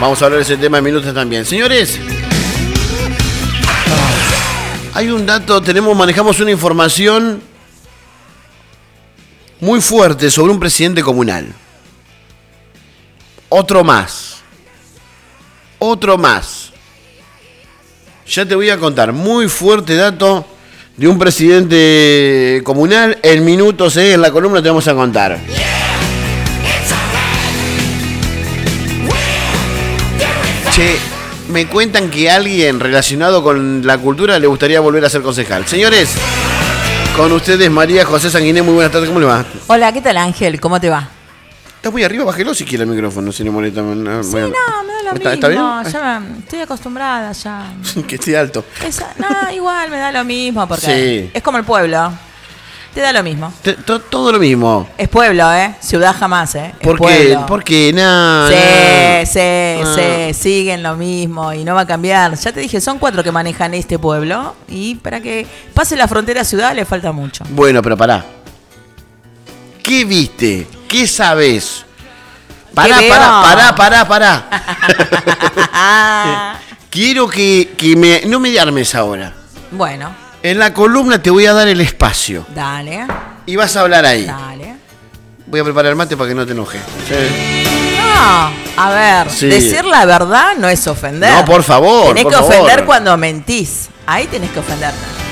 Vamos a hablar de ese tema en minutos también. Señores, hay un dato, manejamos una información muy fuerte sobre un presidente comunal. Otro más. Ya te voy a contar, muy fuerte dato de un presidente comunal. En minutos, en la columna te vamos a contar. Che, me cuentan que alguien relacionado con la cultura le gustaría volver a ser concejal. Señores, con ustedes María José Sanguiné, muy buenas tardes, ¿cómo le va? Hola, ¿qué tal Ángel? ¿Cómo te va? Está muy arriba, bájelo si quiere el micrófono, si no molesta. Sí, bueno, no, me da lo mismo. ¿Está bien? Ya estoy acostumbrada ya. Que esté alto. Igual me da lo mismo porque Sí. es como el pueblo. Te da lo mismo. Todo lo mismo. Es pueblo, Ciudad jamás, Es Porque pueblo. nada. Sí, siguen lo mismo y no va a cambiar. Ya te dije, son 4 que manejan este pueblo y para que pase la frontera a ciudad le falta mucho. Bueno, pero pará. ¿Qué viste? ¿Qué sabés? Pará. Quiero que no me armes ahora. Bueno, En la columna te voy a dar el espacio. dale. Y vas a hablar ahí. Dale. Voy a preparar el mate para que no te enojes. No, a ver, Sí. decir la verdad no es ofender. No, por favor. Tenés por que favor. ofender cuando mentís. Ahí tenés que ofender.